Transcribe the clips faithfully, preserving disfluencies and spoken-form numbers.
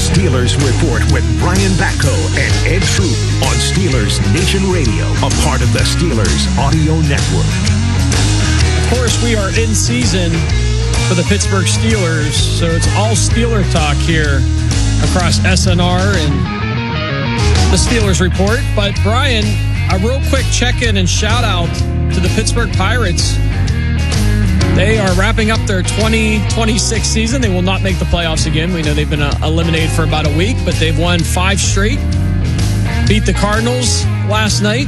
Steelers Report with Brian Batko and Ed Troop on Steelers Nation Radio, a part of the Steelers Audio Network. Of course, we are in season for the Pittsburgh Steelers, so it's all Steeler talk here across S N R and the Steelers Report. But, Brian, a real quick check-in and shout-out to the Pittsburgh Pirates. They are wrapping up their twenty twenty-six season. They will not make the playoffs again. We know they've been uh, eliminated for about a week, but they've won five straight. Beat the Cardinals last night.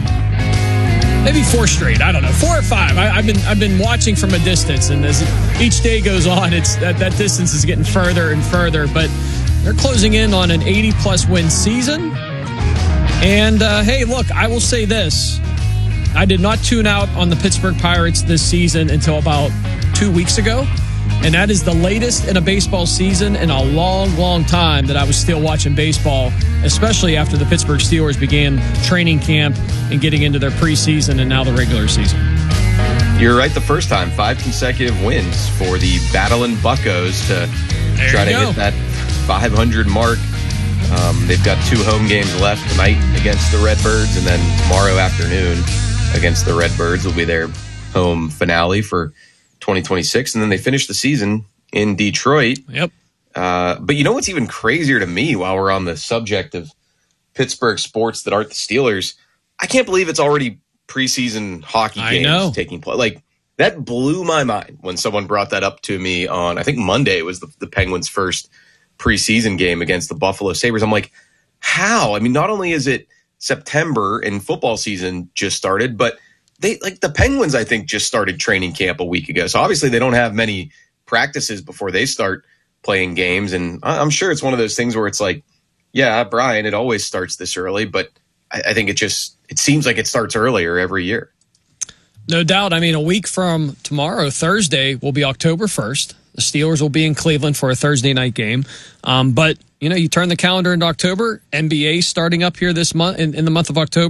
Maybe four straight. I don't know. Four or five. I, I've been I've been watching from a distance, and as each day goes on, it's that, that distance is getting further and further. But they're closing in on an eighty-plus win season. And, uh, hey, look, I will say this. I did not tune out on the Pittsburgh Pirates this season until about two weeks ago. And that is the latest in a baseball season in a long, long time that I was still watching baseball, especially after the Pittsburgh Steelers began training camp and getting into their preseason and now the regular season. You're right the first time. Five consecutive wins for the Battling Buccos to there try to go. hit that five hundred mark. Um, they've got two home games left tonight against the Redbirds, and then tomorrow afternoon against the Redbirds will be their home finale for twenty twenty-six, and then they finish the season in Detroit. Yep. Uh, but you know what's even crazier to me while we're on the subject of Pittsburgh sports that aren't the Steelers? I can't believe it's already preseason hockey games I know. taking place. Like, that blew my mind when someone brought that up to me on, I think Monday was the, the Penguins' first preseason game against the Buffalo Sabres. I'm like, how? I mean, not only is it September and football season just started, but they like the Penguins, I think, just started training camp a week ago. So obviously they don't have many practices before they start playing games. And I'm sure it's one of those things where it's like, yeah, Brian, it always starts this early, but I, I think it just, it seems like it starts earlier every year. No doubt. I mean, a week from tomorrow, Thursday, will be October first. The Steelers will be in Cleveland for a Thursday night game. Um, but, you know, you turn the calendar into October, N B A starting up here this month, in, in the month of October.